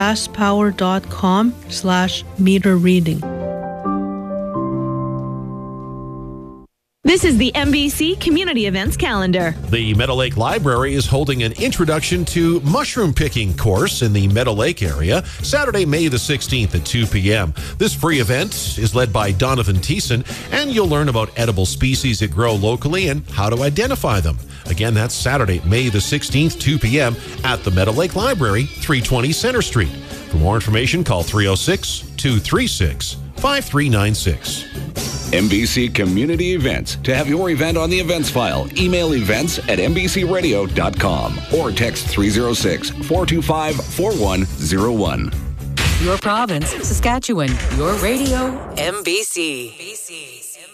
fastpower.com/meter reading. This is the MBC Community Events Calendar. The Meadow Lake Library is holding an Introduction to Mushroom Picking course in the Meadow Lake area, Saturday, May the 16th at 2 p.m. This free event is led by Donovan Thiessen, and you'll learn about edible species that grow locally and how to identify them. Again, that's Saturday, May the 16th, 2 p.m. at the Meadow Lake Library, 320 Center Street. For more information, call 306-236-5396. MBC Community Events. To have your event on the events file, email events@mbcradio.com or text 306-425-4101. Your province, Saskatchewan. Your radio, MBC.